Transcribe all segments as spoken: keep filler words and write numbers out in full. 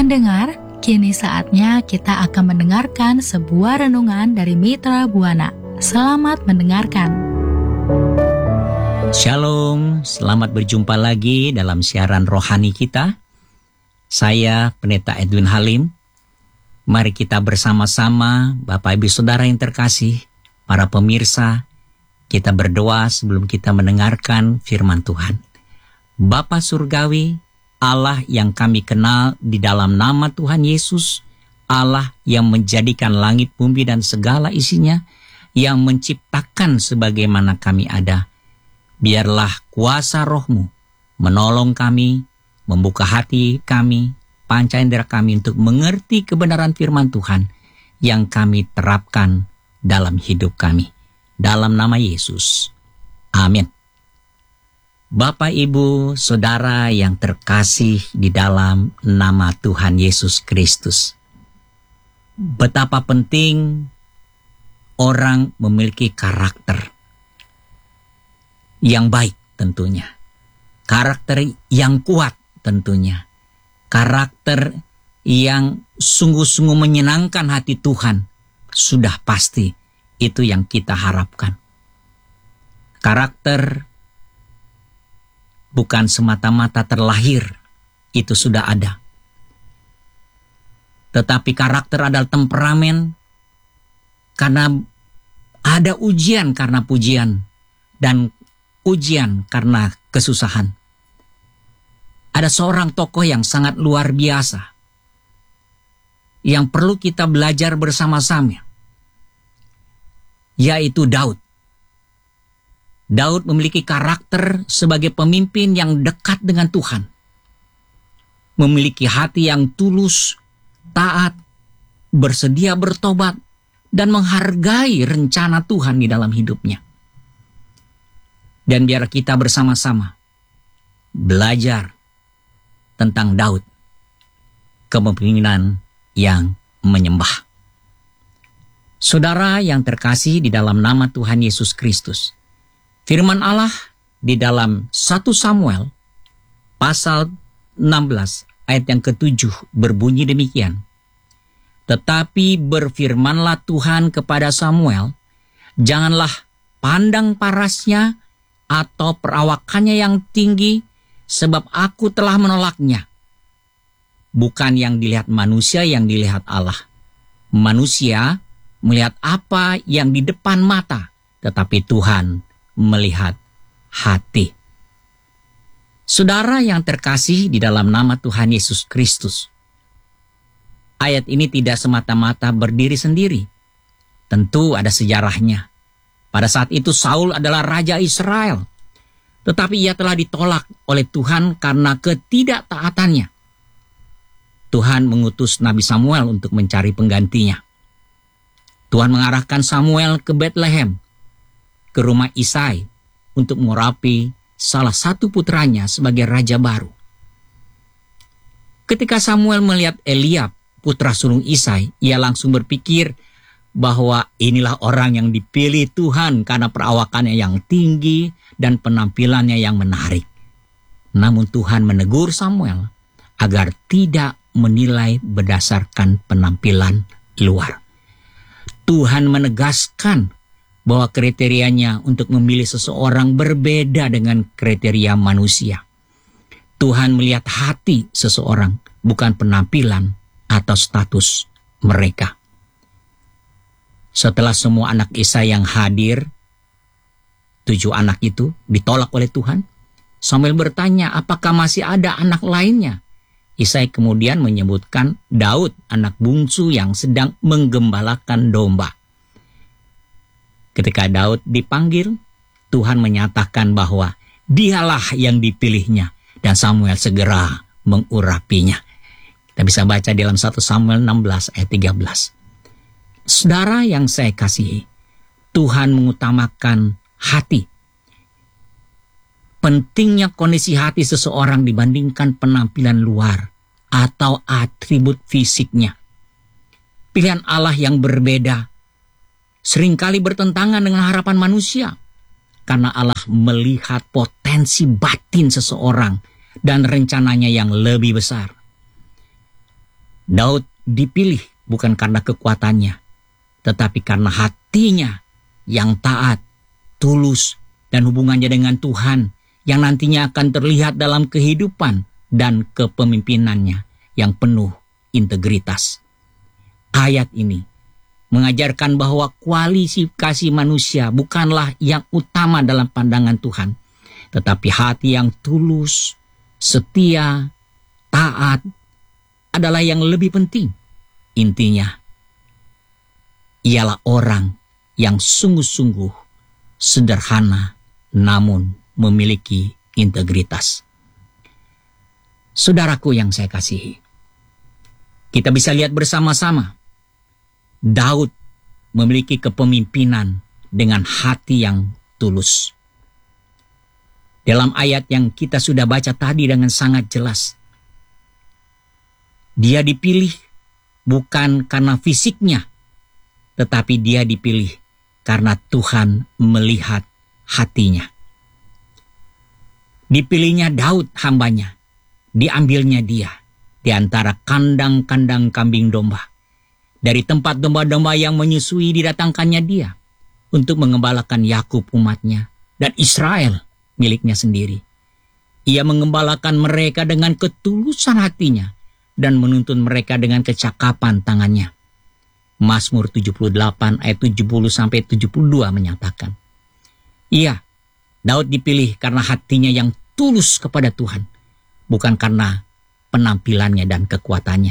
Pendengar, kini saatnya kita akan mendengarkan sebuah renungan dari Mitra Buana. Selamat mendengarkan. Shalom, selamat berjumpa lagi dalam siaran rohani kita. Saya Pendeta Edwin Halim. Mari kita bersama-sama, Bapak Ibu Saudara yang terkasih, para pemirsa, kita berdoa sebelum kita mendengarkan firman Tuhan. Bapa Surgawi, Allah yang kami kenal di dalam nama Tuhan Yesus, Allah yang menjadikan langit, bumi, dan segala isinya, yang menciptakan sebagaimana kami ada. Biarlah kuasa Roh-Mu menolong kami, membuka hati kami, panca indera kami untuk mengerti kebenaran firman Tuhan yang kami terapkan dalam hidup kami. Dalam nama Yesus. Amin. Bapak, Ibu, Saudara yang terkasih di dalam nama Tuhan Yesus Kristus. Betapa penting orang memiliki karakter yang baik tentunya. Karakter yang kuat tentunya. Karakter yang sungguh-sungguh menyenangkan hati Tuhan. Sudah pasti itu yang kita harapkan. Karakter bukan semata-mata terlahir, itu sudah ada. Tetapi karakter adalah temperamen karena ada ujian karena pujian dan ujian karena kesusahan. Ada seorang tokoh yang sangat luar biasa yang perlu kita belajar bersama-sama, yaitu Daud. Daud memiliki karakter sebagai pemimpin yang dekat dengan Tuhan. Memiliki hati yang tulus, taat, bersedia bertobat, dan menghargai rencana Tuhan di dalam hidupnya. Dan biar kita bersama-sama belajar tentang Daud, kepemimpinan yang menyembah. Saudara yang terkasih di dalam nama Tuhan Yesus Kristus, firman Allah di dalam satu Samuel pasal enam belas ayat yang ketujuh berbunyi demikian. Tetapi berfirmanlah Tuhan kepada Samuel, janganlah pandang parasnya atau perawakannya yang tinggi, sebab aku telah menolaknya. Bukan yang dilihat manusia, yang dilihat Allah. Manusia melihat apa yang di depan mata, tetapi Tuhan melihat hati. Saudara yang terkasih di dalam nama Tuhan Yesus Kristus, ayat ini tidak semata-mata berdiri sendiri. Tentu ada sejarahnya. Pada saat itu Saul adalah raja Israel, tetapi ia telah ditolak oleh Tuhan karena ketidaktaatannya. Tuhan mengutus Nabi Samuel untuk mencari penggantinya. Tuhan mengarahkan Samuel ke Bethlehem, ke rumah Isai, untuk mengurapi salah satu putranya sebagai raja baru. Ketika Samuel melihat Eliab, putra sulung Isai, ia langsung berpikir bahwa inilah orang yang dipilih Tuhan karena perawakannya yang tinggi dan penampilannya yang menarik. Namun Tuhan menegur Samuel agar tidak menilai berdasarkan penampilan luar. Tuhan menegaskan bahwa kriterianya untuk memilih seseorang berbeda dengan kriteria manusia. Tuhan melihat hati seseorang, bukan penampilan atau status mereka. Setelah semua anak Isai yang hadir, tujuh anak itu ditolak oleh Tuhan, Samuel bertanya, apakah masih ada anak lainnya? Isai kemudian menyebutkan Daud, anak bungsu yang sedang menggembalakan domba. Ketika Daud dipanggil, Tuhan menyatakan bahwa dialah yang dipilihnya, dan Samuel segera mengurapinya. Kita bisa baca dalam satu Samuel enam belas ayat tiga belas. Saudara yang saya kasihi, Tuhan mengutamakan hati. Pentingnya kondisi hati seseorang dibandingkan penampilan luar atau atribut fisiknya. Pilihan Allah yang berbeda seringkali bertentangan dengan harapan manusia, karena Allah melihat potensi batin seseorang dan rencananya yang lebih besar. Daud dipilih bukan karena kekuatannya, tetapi karena hatinya yang taat, tulus, dan hubungannya dengan Tuhan yang nantinya akan terlihat dalam kehidupan dan kepemimpinannya yang penuh integritas. Ayat ini mengajarkan bahwa kualifikasi manusia bukanlah yang utama dalam pandangan Tuhan, tetapi hati yang tulus, setia, taat adalah yang lebih penting. Intinya, ialah orang yang sungguh-sungguh sederhana namun memiliki integritas. Saudaraku yang saya kasihi, kita bisa lihat bersama-sama Daud memiliki kepemimpinan dengan hati yang tulus. Dalam ayat yang kita sudah baca tadi dengan sangat jelas, dia dipilih bukan karena fisiknya, tetapi dia dipilih karena Tuhan melihat hatinya. Dipilihnya Daud hambanya, diambilnya dia di antara kandang-kandang kambing domba. Dari tempat domba-domba yang menyusui didatangkannya dia untuk mengembalakan Yakub umatnya dan Israel miliknya sendiri. Ia mengembalakan mereka dengan ketulusan hatinya dan menuntun mereka dengan kecakapan tangannya. Mazmur tujuh puluh delapan ayat tujuh puluh sampai tujuh puluh dua menyatakan, iya, Daud dipilih karena hatinya yang tulus kepada Tuhan, bukan karena penampilannya dan kekuatannya.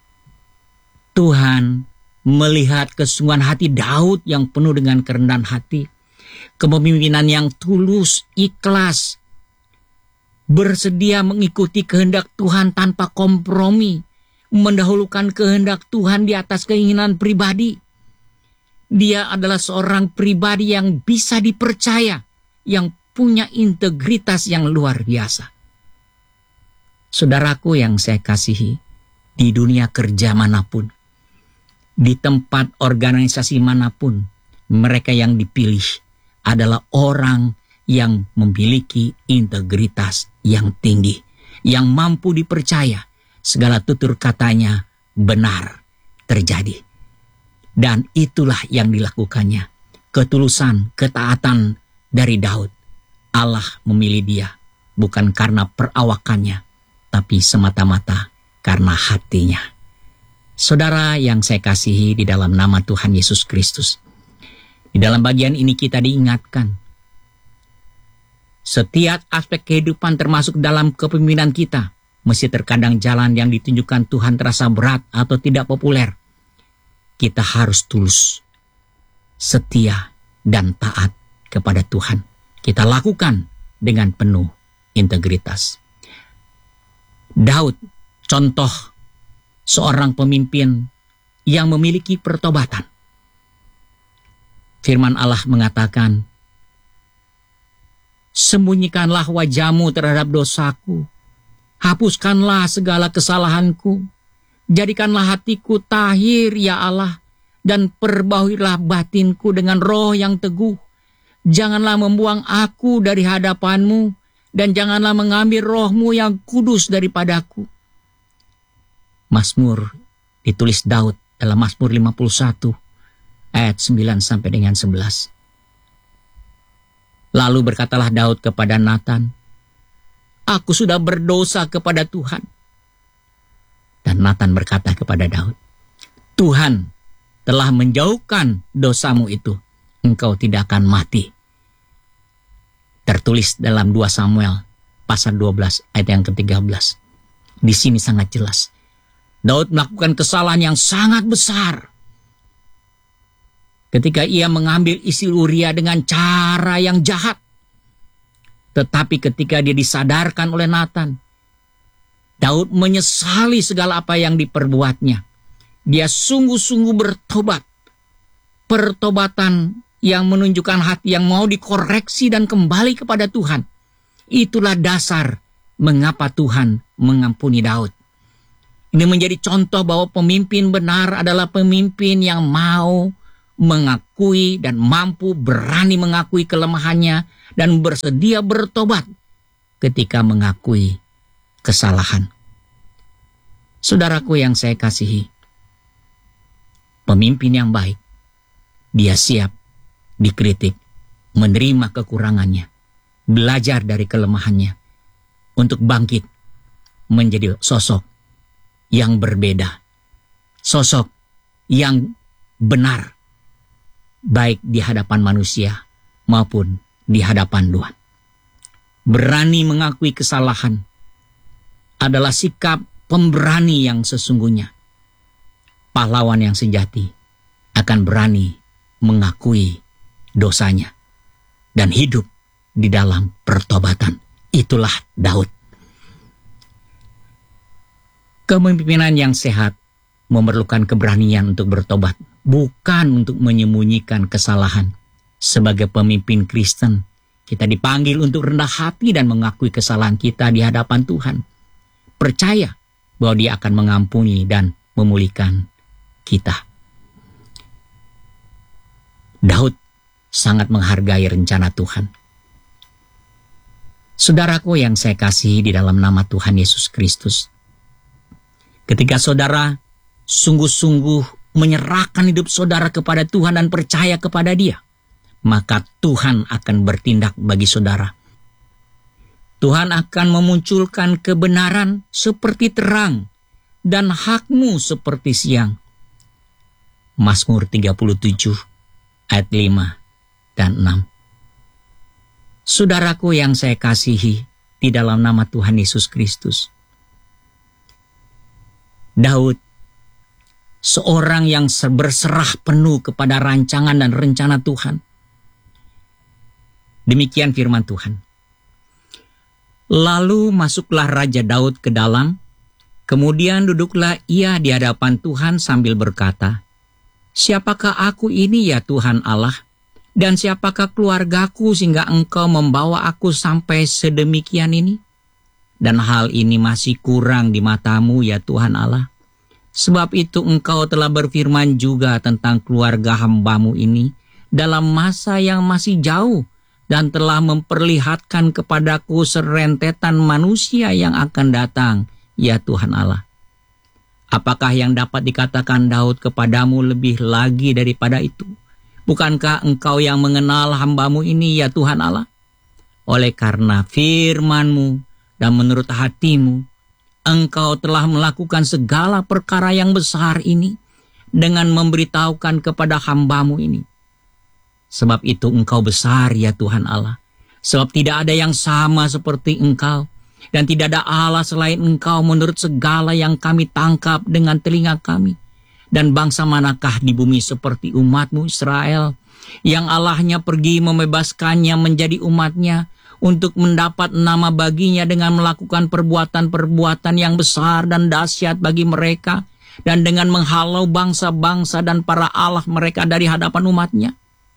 Tuhan melihat kesungguhan hati Daud yang penuh dengan kerendahan hati, kepemimpinan yang tulus, ikhlas, bersedia mengikuti kehendak Tuhan tanpa kompromi, mendahulukan kehendak Tuhan di atas keinginan pribadi. Dia adalah seorang pribadi yang bisa dipercaya, yang punya integritas yang luar biasa. Saudaraku yang saya kasihi, di dunia kerja manapun, di tempat organisasi manapun, mereka yang dipilih adalah orang yang memiliki integritas yang tinggi, yang mampu dipercaya, segala tutur katanya benar terjadi. Dan itulah yang dilakukannya. Ketulusan, ketaatan dari Daud. Allah memilih dia bukan karena perawakannya, tapi semata-mata karena hatinya. Saudara yang saya kasihi di dalam nama Tuhan Yesus Kristus, di dalam bagian ini kita diingatkan, setiap aspek kehidupan termasuk dalam kepemimpinan kita, mesti terkadang jalan yang ditunjukkan Tuhan terasa berat atau tidak populer. Kita harus tulus, setia, dan taat kepada Tuhan. Kita lakukan dengan penuh integritas. Daud, contoh seorang pemimpin yang memiliki pertobatan. Firman Allah mengatakan, sembunyikanlah wajahmu terhadap dosaku, hapuskanlah segala kesalahanku, jadikanlah hatiku tahir ya Allah, dan perbauhilah batinku dengan roh yang teguh. Janganlah membuang aku dari hadapanmu, dan janganlah mengambil rohmu yang kudus daripadaku. Mazmur ditulis Daud dalam Mazmur lima puluh satu ayat sembilan sampai dengan sebelas. Lalu berkatalah Daud kepada Nathan, aku sudah berdosa kepada Tuhan. Dan Nathan berkata kepada Daud, Tuhan telah menjauhkan dosamu itu, engkau tidak akan mati. Tertulis dalam dua Samuel pasal dua belas ayat yang ketiga belas. Di sini sangat jelas. Daud melakukan kesalahan yang sangat besar ketika ia mengambil istri Uria dengan cara yang jahat. Tetapi ketika dia disadarkan oleh Nathan, Daud menyesali segala apa yang diperbuatnya. Dia sungguh-sungguh bertobat. Pertobatan yang menunjukkan hati yang mau dikoreksi dan kembali kepada Tuhan. Itulah dasar mengapa Tuhan mengampuni Daud. Ini menjadi contoh bahwa pemimpin benar adalah pemimpin yang mau mengakui dan mampu berani mengakui kelemahannya dan bersedia bertobat ketika mengakui kesalahan. Saudaraku yang saya kasihi, pemimpin yang baik, dia siap dikritik, menerima kekurangannya, belajar dari kelemahannya, untuk bangkit menjadi sosok yang berbeda, sosok yang benar, baik di hadapan manusia maupun di hadapan Tuhan. Berani mengakui kesalahan adalah sikap pemberani yang sesungguhnya. Pahlawan yang sejati akan berani mengakui dosanya dan hidup di dalam pertobatan. Itulah Daud. Kepemimpinan yang sehat memerlukan keberanian untuk bertobat, bukan untuk menyembunyikan kesalahan. Sebagai pemimpin Kristen, kita dipanggil untuk rendah hati dan mengakui kesalahan kita di hadapan Tuhan. Percaya bahwa Dia akan mengampuni dan memulihkan kita. Daud sangat menghargai rencana Tuhan. Saudaraku yang saya kasihi di dalam nama Tuhan Yesus Kristus, ketika saudara sungguh-sungguh menyerahkan hidup saudara kepada Tuhan dan percaya kepada Dia, maka Tuhan akan bertindak bagi saudara. Tuhan akan memunculkan kebenaran seperti terang dan hakmu seperti siang. Mazmur tiga puluh tujuh ayat lima dan enam. Saudaraku yang saya kasihi di dalam nama Tuhan Yesus Kristus, Daud, seorang yang berserah penuh kepada rancangan dan rencana Tuhan. Demikian firman Tuhan. Lalu masuklah Raja Daud ke dalam, kemudian duduklah ia di hadapan Tuhan sambil berkata, "Siapakah aku ini ya Tuhan Allah? Dan siapakah keluargaku sehingga Engkau membawa aku sampai sedemikian ini? Dan hal ini masih kurang di matamu ya Tuhan Allah. Sebab itu Engkau telah berfirman juga tentang keluarga hamba-Mu ini dalam masa yang masih jauh, dan telah memperlihatkan kepadaku serentetan manusia yang akan datang, ya Tuhan Allah. Apakah yang dapat dikatakan Daud kepadamu lebih lagi daripada itu? Bukankah Engkau yang mengenal hamba-Mu ini, ya Tuhan Allah? Oleh karena firman-Mu dan menurut hati-Mu, Engkau telah melakukan segala perkara yang besar ini dengan memberitahukan kepada hamba-Mu ini. Sebab itu Engkau besar ya Tuhan Allah. Sebab tidak ada yang sama seperti Engkau. Dan tidak ada Allah selain Engkau menurut segala yang kami tangkap dengan telinga kami. Dan bangsa manakah di bumi seperti umat-Mu Israel, yang Allahnya pergi membebaskannya menjadi umatnya, untuk mendapat nama baginya dengan melakukan perbuatan-perbuatan yang besar dan dahsyat bagi mereka, dan dengan menghalau bangsa-bangsa dan para Allah mereka dari hadapan umatnya.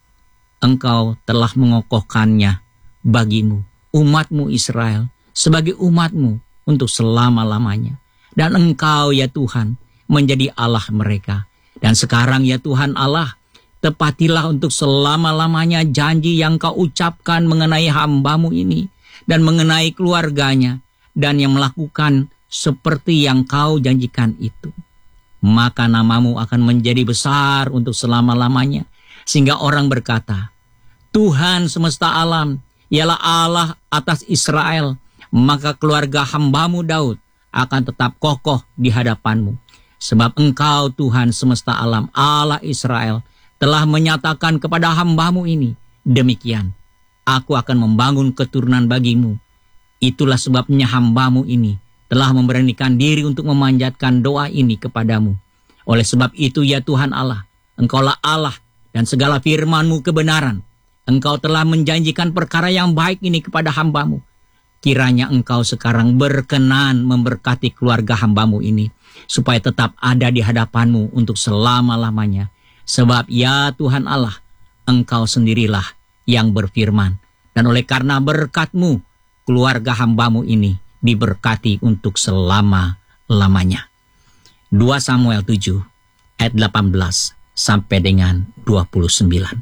Engkau telah mengokohkannya bagimu, umat-Mu Israel, sebagai umat-Mu untuk selama-lamanya. Dan Engkau ya Tuhan menjadi Allah mereka. Dan sekarang ya Tuhan Allah, tepatilah untuk selama-lamanya janji yang Kau ucapkan mengenai hamba-Mu ini, dan mengenai keluarganya, dan yang melakukan seperti yang Kau janjikan itu. Maka nama-Mu akan menjadi besar untuk selama-lamanya, sehingga orang berkata, Tuhan semesta alam, ialah Allah atas Israel, maka keluarga hamba-Mu Daud akan tetap kokoh di hadapan-Mu. Sebab Engkau Tuhan semesta alam, Allah Israel, telah menyatakan kepada hamba-Mu ini, demikian, aku akan membangun keturunan bagimu. Itulah sebabnya hamba-Mu ini telah memberanikan diri untuk memanjatkan doa ini kepadamu. Oleh sebab itu ya Tuhan Allah, Engkaulah Allah dan segala firman-Mu kebenaran. Engkau telah menjanjikan perkara yang baik ini kepada hamba-Mu. Kiranya Engkau sekarang berkenan memberkati keluarga hamba-Mu ini, supaya tetap ada di hadapan-Mu untuk selama-lamanya. Sebab ya Tuhan Allah, Engkau sendirilah yang berfirman. Dan oleh karena berkat-Mu, keluarga hamba-Mu ini diberkati untuk selama-lamanya. dua Samuel tujuh ayat delapan belas sampai dengan dua puluh sembilan.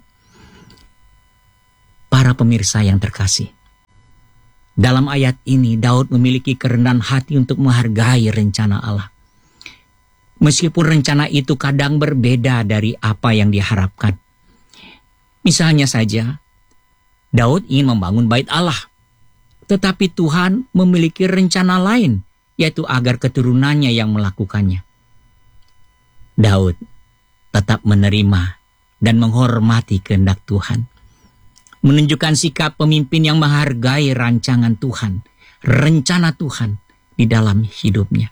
Para pemirsa yang terkasih, dalam ayat ini Daud memiliki kerendahan hati untuk menghargai rencana Allah. Meskipun rencana itu kadang berbeda dari apa yang diharapkan. Misalnya saja, Daud ingin membangun bait Allah. Tetapi Tuhan memiliki rencana lain, yaitu agar keturunannya yang melakukannya. Daud tetap menerima dan menghormati kehendak Tuhan. Menunjukkan sikap pemimpin yang menghargai rancangan Tuhan, rencana Tuhan di dalam hidupnya.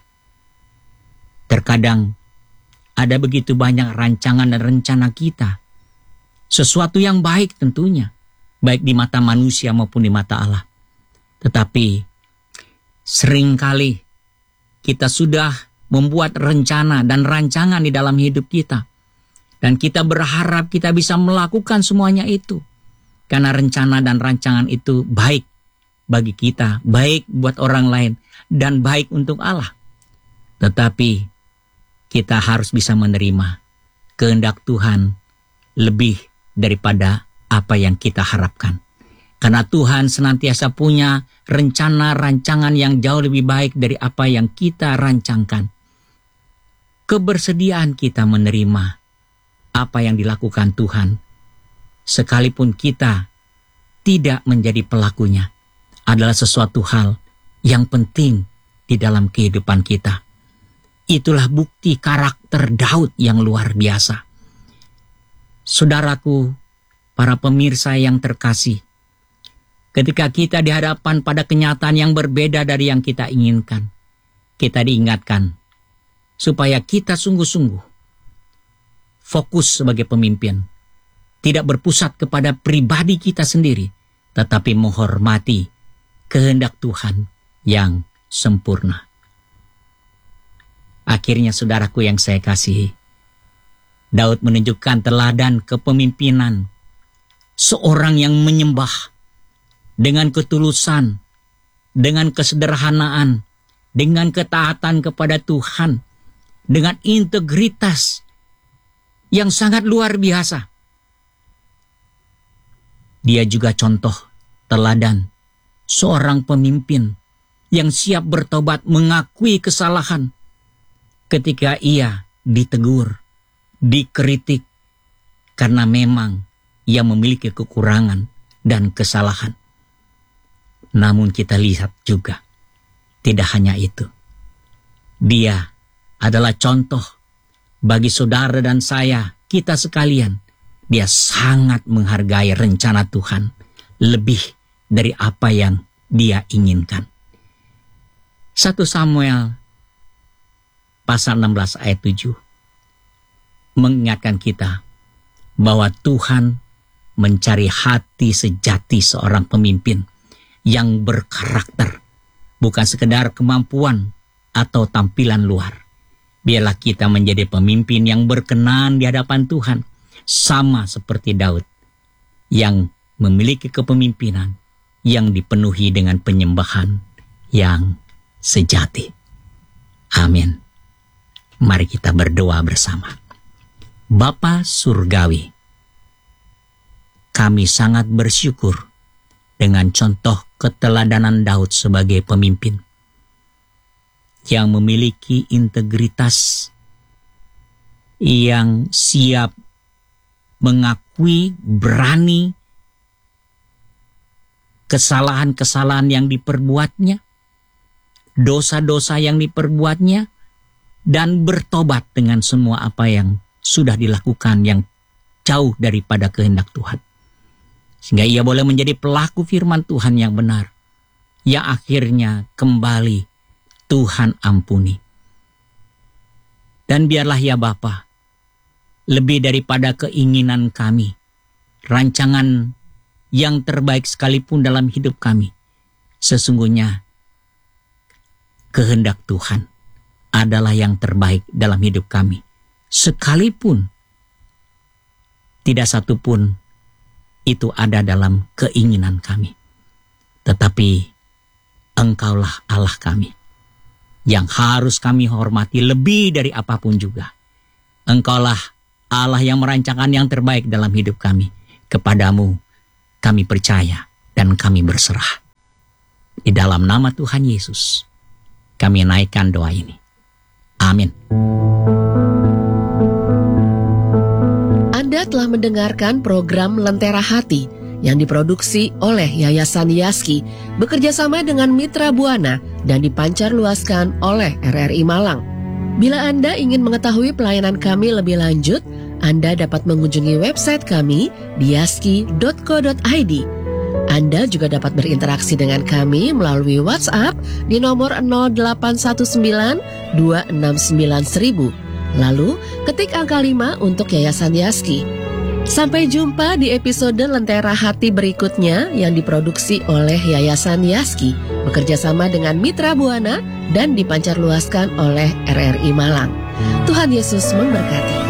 Terkadang ada begitu banyak rancangan dan rencana kita. Sesuatu yang baik tentunya, baik di mata manusia maupun di mata Allah. Tetapi seringkali kita sudah membuat rencana dan rancangan di dalam hidup kita. Dan kita berharap kita bisa melakukan semuanya itu. Karena rencana dan rancangan itu baik bagi kita, baik buat orang lain, dan baik untuk Allah. Tetapi kita harus bisa menerima kehendak Tuhan lebih daripada apa yang kita harapkan. Karena Tuhan senantiasa punya rencana rancangan yang jauh lebih baik dari apa yang kita rancangkan. Kebersediaan kita menerima apa yang dilakukan Tuhan, sekalipun kita tidak menjadi pelakunya, adalah sesuatu hal yang penting di dalam kehidupan kita. Itulah bukti karakter Daud yang luar biasa. Saudaraku, para pemirsa yang terkasih, ketika kita dihadapkan pada kenyataan yang berbeda dari yang kita inginkan, kita diingatkan supaya kita sungguh-sungguh fokus sebagai pemimpin, tidak berpusat kepada pribadi kita sendiri, tetapi menghormati kehendak Tuhan yang sempurna. Akhirnya saudaraku yang saya kasihi, Daud menunjukkan teladan kepemimpinan seorang yang menyembah dengan ketulusan, dengan kesederhanaan, dengan ketaatan kepada Tuhan, dengan integritas yang sangat luar biasa. Dia juga contoh teladan seorang pemimpin yang siap bertobat, mengakui kesalahan ketika ia ditegur, dikritik, karena memang ia memiliki kekurangan dan kesalahan. Namun kita lihat juga, tidak hanya itu. Dia adalah contoh bagi saudara dan saya, kita sekalian. Dia sangat menghargai rencana Tuhan lebih dari apa yang dia inginkan. satu Samuel pasal enam belas ayat tujuh mengingatkan kita bahwa Tuhan mencari hati sejati seorang pemimpin yang berkarakter, bukan sekedar kemampuan atau tampilan luar. Biarlah kita menjadi pemimpin yang berkenan di hadapan Tuhan, sama seperti Daud yang memiliki kepemimpinan yang dipenuhi dengan penyembahan yang sejati. Amin. Mari kita berdoa bersama. Bapa Surgawi, kami sangat bersyukur dengan contoh keteladanan Daud sebagai pemimpin yang memiliki integritas, yang siap mengakui, berani kesalahan-kesalahan yang diperbuatnya, dosa-dosa yang diperbuatnya, dan bertobat dengan semua apa yang sudah dilakukan yang jauh daripada kehendak Tuhan. Sehingga ia boleh menjadi pelaku firman Tuhan yang benar, yang akhirnya kembali Tuhan ampuni. Dan biarlah ya Bapa, lebih daripada keinginan kami, rancangan yang terbaik sekalipun dalam hidup kami, sesungguhnya kehendak Tuhan adalah yang terbaik dalam hidup kami. Sekalipun tidak satu pun itu ada dalam keinginan kami. Tetapi Engkaulah Allah kami, yang harus kami hormati lebih dari apapun juga. Engkaulah Allah yang merancangkan yang terbaik dalam hidup kami. Kepadamu kami percaya dan kami berserah. Di dalam nama Tuhan Yesus, kami naikkan doa ini. Amin. Anda telah mendengarkan program Lentera Hati yang diproduksi oleh Yayasan Yaski bekerja sama dengan Mitra Buana dan dipancarluaskan oleh R R I Malang. Bila Anda ingin mengetahui pelayanan kami lebih lanjut, Anda dapat mengunjungi website kami di yaski dot co dot i d. Anda juga dapat berinteraksi dengan kami melalui WhatsApp di nomor nol delapan satu sembilan dua enam sembilan seribu. Lalu ketik angka lima untuk Yayasan Yaski. Sampai jumpa di episode Lentera Hati berikutnya yang diproduksi oleh Yayasan Yaski bekerja sama dengan Mitra Buana dan dipancarluaskan oleh R R I Malang. Tuhan Yesus memberkati.